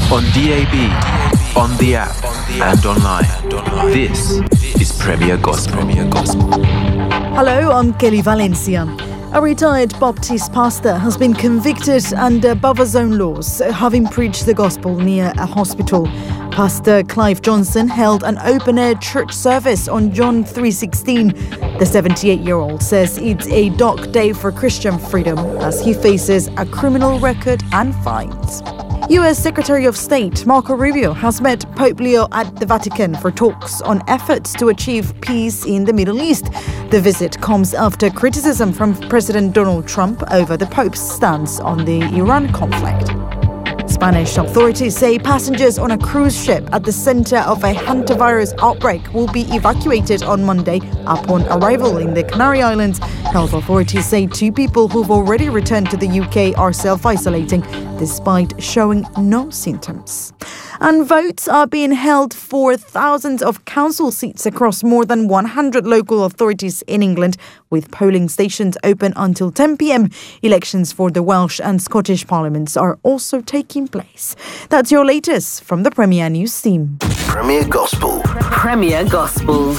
on DAB, on the app, and online. This is Premier Gospel. Hello, I'm Kelly Valencia. A retired Baptist pastor has been convicted under buffer zone laws, having preached the gospel near a hospital. Pastor Clive Johnson held an open-air church service on John 3:16. The 78-year-old says it's a dark day for Christian freedom as he faces a criminal record and fines. U.S. Secretary of State Marco Rubio has met Pope Leo at the Vatican for talks on efforts to achieve peace in the Middle East. The visit comes after criticism from President Donald Trump over the Pope's stance on the Iran conflict. Spanish authorities say passengers on a cruise ship at the center of a hantavirus outbreak will be evacuated on Monday upon arrival in the Canary Islands. Health authorities say 2 people who've already returned to the UK are self-isolating despite showing no symptoms. And votes are being held for thousands of council seats across more than 100 local authorities in England, with polling stations open until 10 p.m. Elections for the Welsh and Scottish parliaments are also taking place. That's your latest from the Premier News team. Premier Gospel. Premier Gospel.